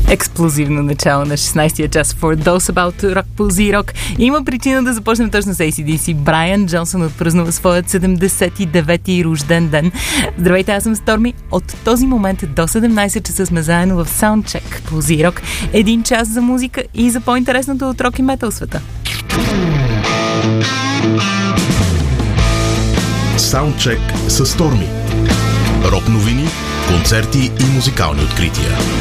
Експлозивно начало на 16-я час For Those About to Rock по Z-Rock. Има причина да започнем точно с AC/DC. Брайан Джонсън отпразнува своят 79-ти рожден ден. Здравейте, аз съм Сторми. От този момент до 17 часа сме заедно в Soundcheck по Z-Rock. 1 час за музика и за по-интересното от рок и метал света. Soundcheck с Сторми. Рок новини, концерти и музикални открития.